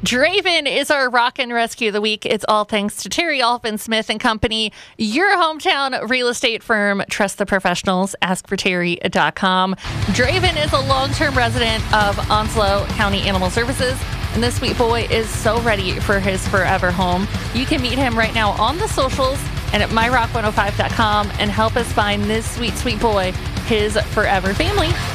Draven is our rock and rescue of the week. It's all thanks to Terry Alvin Smith and Company, your hometown real estate firm. Trust the professionals. AskForTerry.com. Draven is a long-term resident of Onslow County Animal Services, and this sweet boy is so ready for his forever home. You can meet him right now on the socials and at myrock105.com and help us find this sweet, sweet boy his forever family.